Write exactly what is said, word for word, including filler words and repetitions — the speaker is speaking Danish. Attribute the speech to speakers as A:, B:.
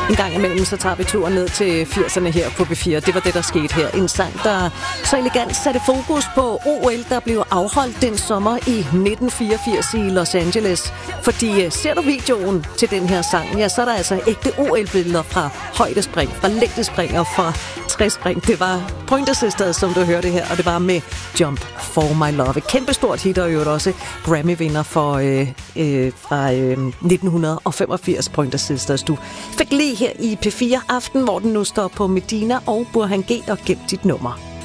A: En gang imellem, så tager vi turen ned til firserne her på B fire. Det var det, der skete her. En sang, der så elegant satte fokus på O L, der blev afholdt den sommer i nitten fireogfirs i Los Angeles. Fordi ser du videoen til den her sang, ja, så er der altså ægte O L-billeder fra højdespring, fra længdespring og fra træspring. Det var Pointer Sisters, som du hørte her, og det var med Jump for My Love. Et kæmpestort hit, og jo også Grammy-vinder for, øh, øh, fra øh, nitten femogfirs, Pointer Sisters. Du fik lige her i P fire Aften, hvor den nu står på Medina og Burhan G og gemt dit nummer.